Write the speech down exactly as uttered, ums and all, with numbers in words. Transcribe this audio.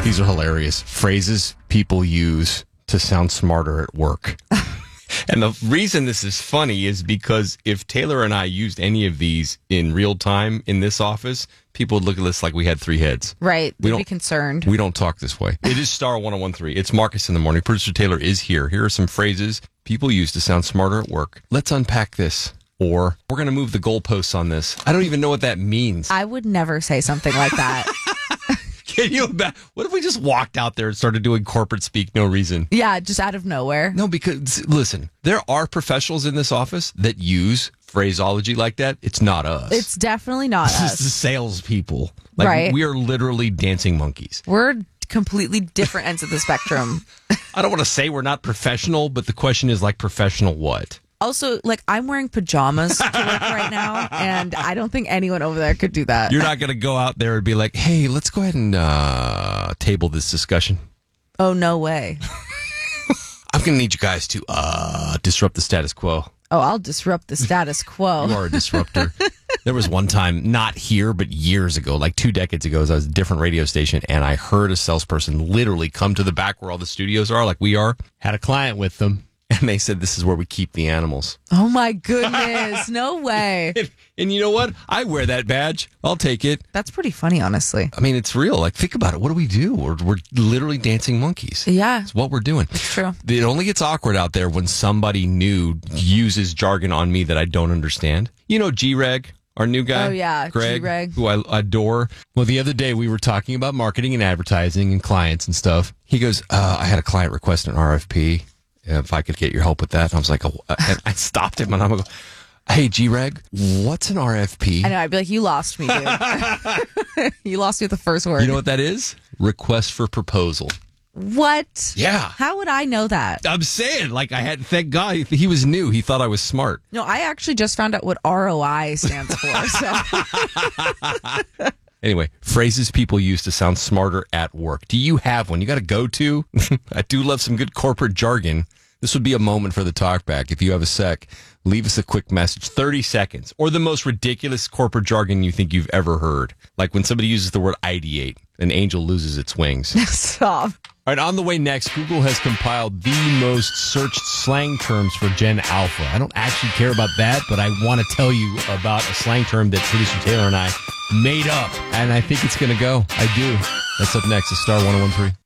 These are hilarious. Phrases people use to sound smarter at work. And the reason this is funny is because if Taylor and I used any of these in real time in this office, people would look at us like we had three heads. Right. We They'd don't be concerned. We don't talk this way. It is Star one oh one three. It's Marcus in the Morning. Producer Taylor is here. Here are some phrases people use to sound smarter at work. Let's unpack this. Or we're going to move the goalposts on this. I don't even know what that means. I would never say something like that. Can you imagine? What if we just walked out there and started doing corporate speak, no reason? Yeah, just out of nowhere. No, because, listen, there are professionals in this office that use phraseology like that. It's not us. It's definitely not this us. is the salespeople. Like, Right. we are literally dancing monkeys. We're completely different ends of the spectrum. I don't want to say we're not professional, but the question is, like, professional what? Also, like, I'm wearing pajamas to work right now, and I don't think anyone over there could do that. You're not going to go out there and be like, hey, let's go ahead and uh, table this discussion. Oh, no way. I'm going to need you guys to uh, disrupt the status quo. Oh, I'll disrupt the status quo. You are a disruptor. There was one time, not here, but years ago, like two decades ago, as I was at a different radio station, and I heard a salesperson literally come to the back where all the studios are, like we are, had a client with them, and they said, this is where we keep the animals. Oh, my goodness. No way. And, and you know what? I wear that badge. I'll take it. That's pretty funny, honestly. I mean, it's real. Like, think about it. What do we do? We're, we're literally dancing monkeys. Yeah. It's what we're doing. It's true. It only gets awkward out there when somebody new uses jargon on me that I don't understand. You know G-Reg, our new guy? Oh, yeah, Greg, G-Reg. who I adore. Well, the other day we were talking about marketing and advertising and clients and stuff. He goes, uh, I had a client request an R F P. If I could get your help with that. And I was like, oh, and I stopped him and I'm like, hey, G-Reg, what's an R F P? I know. I'd be like, you lost me, dude. You lost me with the first word. You know what that is? Request for proposal. What? Yeah. How would I know that? I'm saying, like, I had, thank God he was new. He thought I was smart. No, I actually just found out what R O I stands for. So. Anyway, phrases people use to sound smarter at work. Do you have one? You got a go-to? I do love some good corporate jargon. This would be a moment for the talkback. If you have a sec, leave us a quick message, thirty seconds, or the most ridiculous corporate jargon you think you've ever heard. Like when somebody uses the word ideate, an angel loses its wings. Stop. All right, on the way next, Google has compiled the most searched slang terms for Gen Alpha. I don't actually care about that, but I want to tell you about a slang term that producer Taylor and I made up, and I think it's going to go. I do. That's up next. It's Star one oh one three.